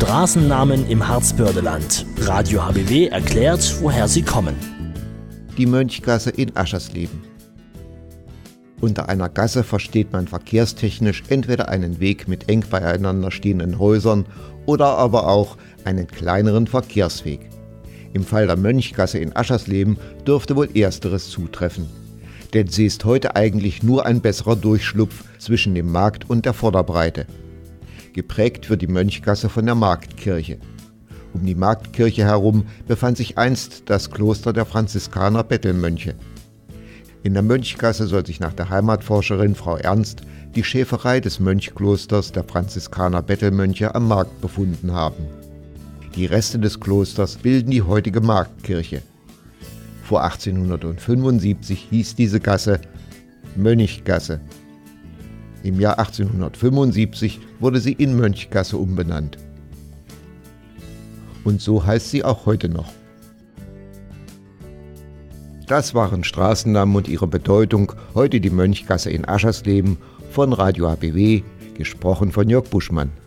Straßennamen im Harzbördeland. Radio HBW erklärt, woher sie kommen. Die Mönchgasse in Aschersleben. Unter einer Gasse versteht man verkehrstechnisch entweder einen Weg mit eng beieinander stehenden Häusern oder aber auch einen kleineren Verkehrsweg. Im Fall der Mönchgasse in Aschersleben dürfte wohl ersteres zutreffen. Denn sie ist heute eigentlich nur ein besserer Durchschlupf zwischen dem Markt und der Vorderbreite. Geprägt wird die Mönchgasse von der Marktkirche. Um die Marktkirche herum befand sich einst das Kloster der Franziskaner Bettelmönche. In der Mönchgasse soll sich nach der Heimatforscherin Frau Ernst die Schäferei des Mönchklosters der Franziskaner Bettelmönche am Markt befunden haben. Die Reste des Klosters bilden die heutige Marktkirche. Vor 1875 hieß diese Gasse Mönchgasse. Im Jahr 1875 wurde sie in Mönchgasse umbenannt. Und so heißt sie auch heute noch. Das waren Straßennamen und ihre Bedeutung, heute die Mönchgasse in Aschersleben, von Radio HBW, gesprochen von Jörg Buschmann.